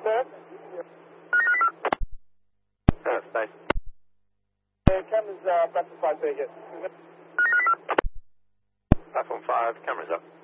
sir. Space. Cameras, platform 5 big. Platform 5, cameras up.